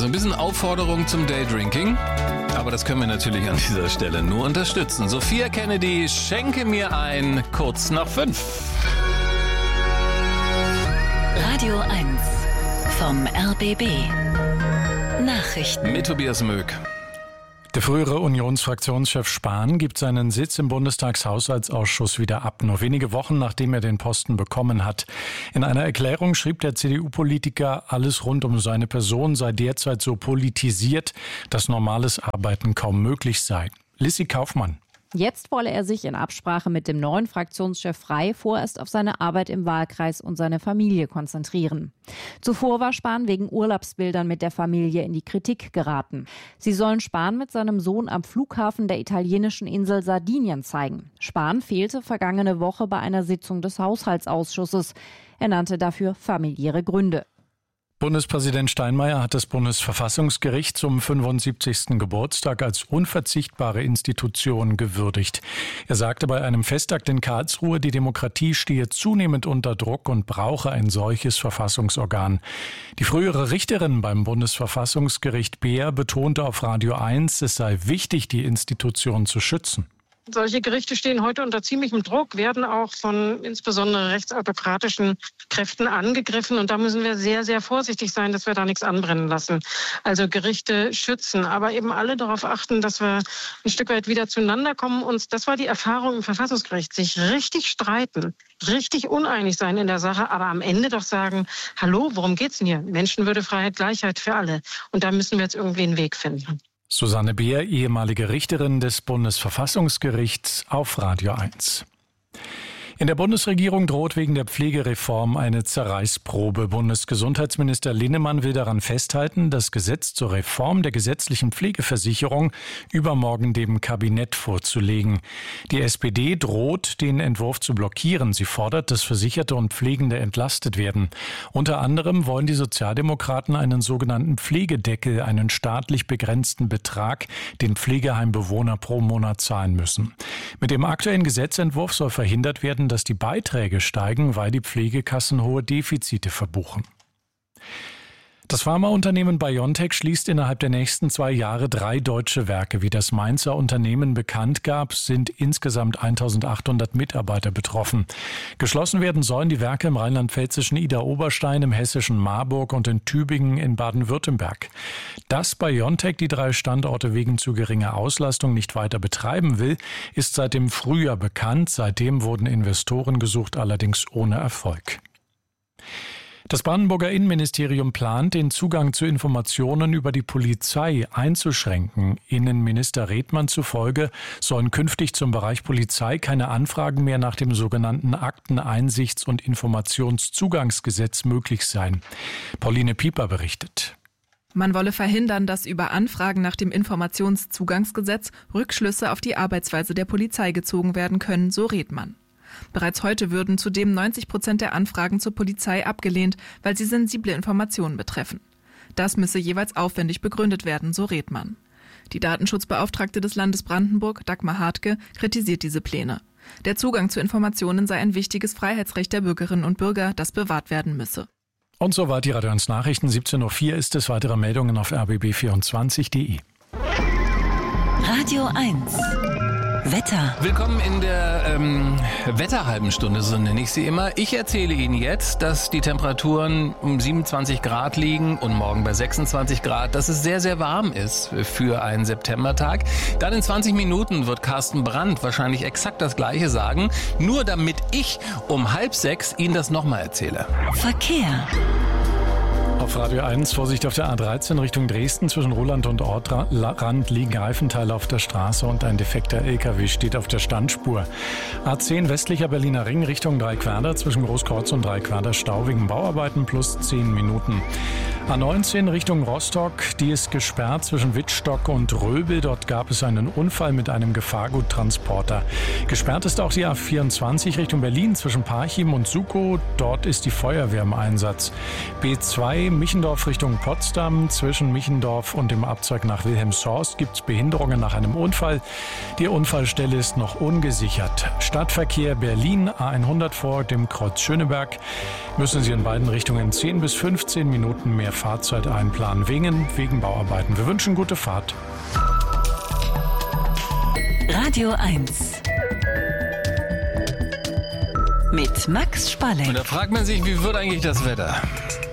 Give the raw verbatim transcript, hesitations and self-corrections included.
Also ein bisschen Aufforderung zum Daydrinking. Aber das können wir natürlich an dieser Stelle nur unterstützen. Sophia Kennedy, schenke mir ein, kurz nach fünf. Radio eins vom R B B. Nachrichten mit Tobias Möck. Der frühere Unionsfraktionschef Spahn gibt seinen Sitz im Bundestagshaushaltsausschuss wieder ab, nur wenige Wochen nachdem er den Posten bekommen hat. In einer Erklärung schrieb der C D U-Politiker, alles rund um seine Person sei derzeit so politisiert, dass normales Arbeiten kaum möglich sei. Lissi Kaufmann. Jetzt wolle er sich in Absprache mit dem neuen Fraktionschef Frey vorerst auf seine Arbeit im Wahlkreis und seine Familie konzentrieren. Zuvor war Spahn wegen Urlaubsbildern mit der Familie in die Kritik geraten. Sie sollen Spahn mit seinem Sohn am Flughafen der italienischen Insel Sardinien zeigen. Spahn fehlte vergangene Woche bei einer Sitzung des Haushaltsausschusses. Er nannte dafür familiäre Gründe. Bundespräsident Steinmeier hat das Bundesverfassungsgericht zum fünfundsiebzigsten Geburtstag als unverzichtbare Institution gewürdigt. Er sagte bei einem Festakt in Karlsruhe, die Demokratie stehe zunehmend unter Druck und brauche ein solches Verfassungsorgan. Die frühere Richterin beim Bundesverfassungsgericht Beer betonte auf Radio eins, es sei wichtig, die Institution zu schützen. Solche Gerichte stehen heute unter ziemlichem Druck, werden auch von insbesondere rechtsautokratischen Kräften angegriffen. Und da müssen wir sehr, sehr vorsichtig sein, dass wir da nichts anbrennen lassen. Also Gerichte schützen, aber eben alle darauf achten, dass wir ein Stück weit wieder zueinander kommen. Und das war die Erfahrung im Verfassungsgericht, sich richtig streiten, richtig uneinig sein in der Sache, aber am Ende doch sagen, hallo, worum geht's denn hier? Menschenwürde, Freiheit, Gleichheit für alle. Und da müssen wir jetzt irgendwie einen Weg finden. Susanne Beer, ehemalige Richterin des Bundesverfassungsgerichts auf Radio eins. In der Bundesregierung droht wegen der Pflegereform eine Zerreißprobe. Bundesgesundheitsminister Linnemann will daran festhalten, das Gesetz zur Reform der gesetzlichen Pflegeversicherung übermorgen dem Kabinett vorzulegen. Die S P D droht, den Entwurf zu blockieren. Sie fordert, dass Versicherte und Pflegende entlastet werden. Unter anderem wollen die Sozialdemokraten einen sogenannten Pflegedeckel, einen staatlich begrenzten Betrag, den Pflegeheimbewohner pro Monat zahlen müssen. Mit dem aktuellen Gesetzentwurf soll verhindert werden, dass die Beiträge steigen, weil die Pflegekassen hohe Defizite verbuchen. Das Pharmaunternehmen BioNTech schließt innerhalb der nächsten zwei Jahre drei deutsche Werke. Wie das Mainzer Unternehmen bekannt gab, sind insgesamt eintausendachthundert Mitarbeiter betroffen. Geschlossen werden sollen die Werke im rheinland-pfälzischen Idar-Oberstein, im hessischen Marburg und in Tübingen in Baden-Württemberg. Dass BioNTech die drei Standorte wegen zu geringer Auslastung nicht weiter betreiben will, ist seit dem Frühjahr bekannt. Seitdem wurden Investoren gesucht, allerdings ohne Erfolg. Das Brandenburger Innenministerium plant, den Zugang zu Informationen über die Polizei einzuschränken. Innenminister Redmann zufolge sollen künftig zum Bereich Polizei keine Anfragen mehr nach dem sogenannten Akteneinsichts- und Informationszugangsgesetz möglich sein. Pauline Pieper berichtet. Man wolle verhindern, dass über Anfragen nach dem Informationszugangsgesetz Rückschlüsse auf die Arbeitsweise der Polizei gezogen werden können, so Redmann. Bereits heute würden zudem neunzig Prozent der Anfragen zur Polizei abgelehnt, weil sie sensible Informationen betreffen. Das müsse jeweils aufwendig begründet werden, so Redmann. Die Datenschutzbeauftragte des Landes Brandenburg, Dagmar Hartke, kritisiert diese Pläne. Der Zugang zu Informationen sei ein wichtiges Freiheitsrecht der Bürgerinnen und Bürger, das bewahrt werden müsse. Und soweit die Radio eins Nachrichten. siebzehn Uhr vier ist es. Weitere Meldungen auf r b b vierundzwanzig punkt d e. Radio eins Wetter. Willkommen in der ähm, Wetterhalben Stunde, so nenne ich sie immer. Ich erzähle Ihnen jetzt, dass die Temperaturen um siebenundzwanzig Grad liegen und morgen bei sechsundzwanzig Grad, dass es sehr, sehr warm ist für einen Septembertag. Dann in zwanzig Minuten wird Carsten Brandt wahrscheinlich exakt das Gleiche sagen, nur damit ich um halb sechs Ihnen das nochmal erzähle. Verkehr. Auf Radio eins, Vorsicht auf der A dreizehn Richtung Dresden. Zwischen Roland und Ortrand liegen Reifenteile auf der Straße und ein defekter L K W steht auf der Standspur. A zehn westlicher Berliner Ring Richtung Dreieckwerder. Zwischen Großkreuz und Dreieckwerder Stau wegen Bauarbeiten plus zehn Minuten. A neunzehn Richtung Rostock, die ist gesperrt zwischen Wittstock und Röbel. Dort gab es einen Unfall mit einem Gefahrguttransporter. Gesperrt ist auch die A vierundzwanzig Richtung Berlin zwischen Parchim und Sukow. Dort ist die Feuerwehr im Einsatz. B zwei Michendorf Richtung Potsdam. Zwischen Michendorf und dem Abzweig nach Wilhelmshorst gibt es Behinderungen nach einem Unfall. Die Unfallstelle ist noch ungesichert. Stadtverkehr Berlin, A hundert vor dem Kreuz Schöneberg. Müssen Sie in beiden Richtungen zehn bis fünfzehn Minuten mehr Fahrzeit einplanen. Wegen, wegen Bauarbeiten. Wir wünschen gute Fahrt. Radio eins. Mit Max Spalleck. Und da fragt man sich, wie wird eigentlich das Wetter?